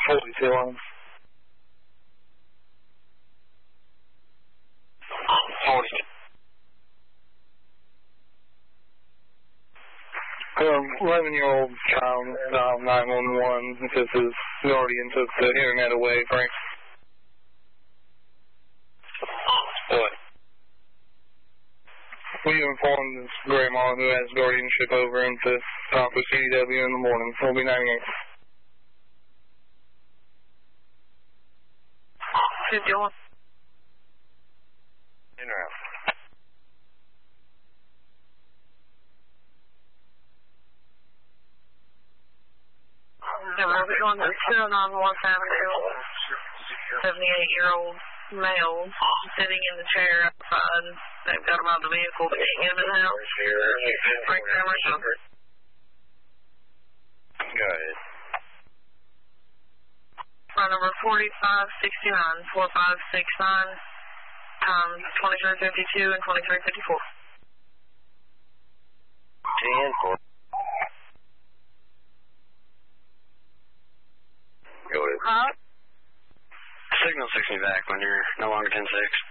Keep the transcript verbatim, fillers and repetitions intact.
forty-two on. forty-two. Um, eleven-year-old child dialed nine one one because his guardian took the internet away, Frank. What? We informed his grandma who has guardianship over him to talk with C D W in the morning. We'll be ninety-eight. fifty-one. In or out? We'll be going to two oh nine West Avenue. seventy-eight-year-old male sitting in the chair outside. They've got him out of the vehicle, but can't get him in the house. Frank Emerson. Go ahead. Phone number forty-five sixty-nine, forty-five sixty-nine, um, twenty-three fifty-two and twenty-three fifty-four. ten four. Go ahead. Huh? Signal six me back when you're no longer ten six.